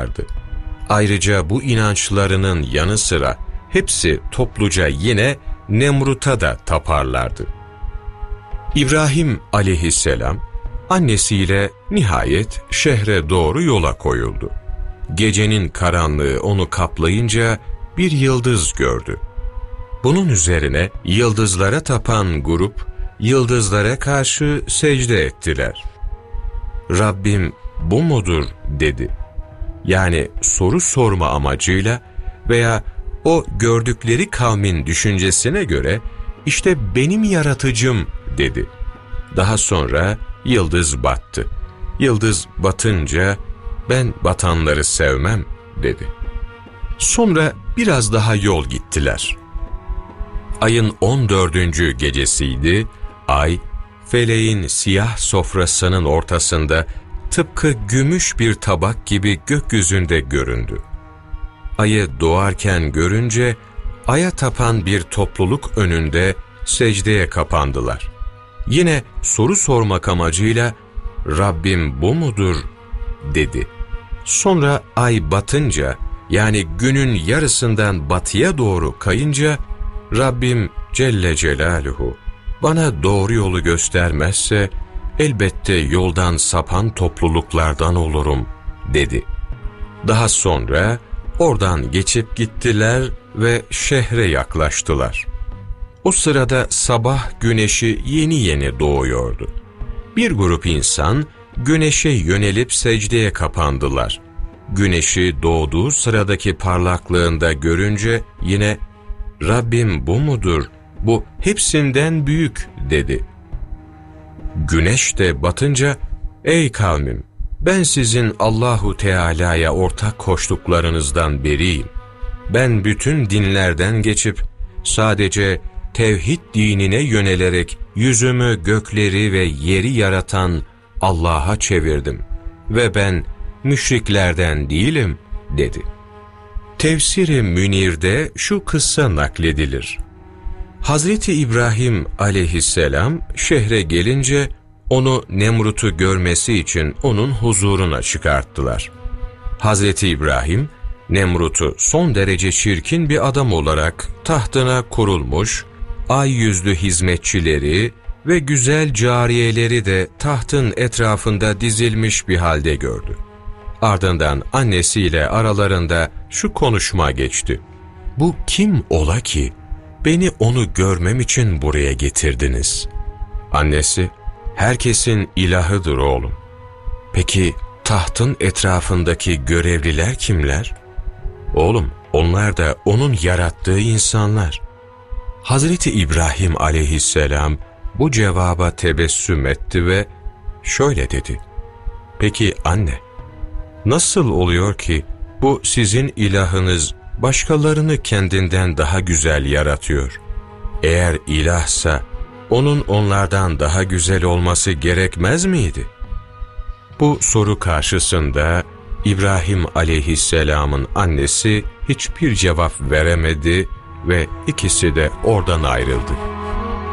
taparlardı. Ayrıca bu inançlarının yanı sıra hepsi topluca yine Nemrut'a da taparlardı. İbrahim aleyhisselam annesiyle nihayet şehre doğru yola koyuldu. Gecenin karanlığı onu kaplayınca bir yıldız gördü. Bunun üzerine yıldızlara tapan grup, yıldızlara karşı secde ettiler. Rabbim bu mudur dedi. Yani soru sorma amacıyla veya o gördükleri kavmin düşüncesine göre işte benim yaratıcım dedi. Daha sonra yıldız battı. Yıldız batınca ben batanları sevmem dedi. Sonra biraz daha yol gittiler. Ayın 14. gecesiydi. Ay, feleğin siyah sofrasının ortasında tıpkı gümüş bir tabak gibi gökyüzünde göründü. Ayı doğarken görünce, aya tapan bir topluluk önünde secdeye kapandılar. Yine soru sormak amacıyla, Rabbim bu mudur dedi. Sonra ay batınca, yani günün yarısından batıya doğru kayınca, Rabbim Celle Celaluhu bana doğru yolu göstermezse elbette yoldan sapan topluluklardan olurum dedi. Daha sonra oradan geçip gittiler ve şehre yaklaştılar. O sırada sabah güneşi yeni yeni doğuyordu. Bir grup insan güneşe yönelip secdeye kapandılar. Güneşi doğduğu sıradaki parlaklığında görünce yine Rabbim bu mudur, bu hepsinden büyük dedi. Güneş de batınca ey kavmim, ben sizin Allahu Teala'ya ortak koştuklarınızdan beriyim. Ben bütün dinlerden geçip sadece tevhid dinine yönelerek yüzümü gökleri ve yeri yaratan Allah'a çevirdim ve ben müşriklerden değilim dedi. Tefsir-i Münir'de şu kıssa nakledilir. Hazreti İbrahim aleyhisselam şehre gelince onu Nemrut'u görmesi için onun huzuruna çıkarttılar. Hazreti İbrahim, Nemrut'u son derece çirkin bir adam olarak tahtına kurulmuş, ay yüzlü hizmetçileri ve güzel cariyeleri de tahtın etrafında dizilmiş bir halde gördü. Ardından annesiyle aralarında şu konuşma geçti. Bu kim ola ki beni onu görmem için buraya getirdiniz? Annesi, herkesin ilahıdır oğlum. Peki tahtın etrafındaki görevliler kimler? Oğlum, onlar da onun yarattığı insanlar. Hazreti İbrahim aleyhisselam bu cevaba tebessüm etti ve şöyle dedi. Peki anne, nasıl oluyor ki bu sizin ilahınız başkalarını kendinden daha güzel yaratıyor? Eğer ilahsa onun onlardan daha güzel olması gerekmez miydi? Bu soru karşısında İbrahim aleyhisselamın annesi hiçbir cevap veremedi ve ikisi de oradan ayrıldı.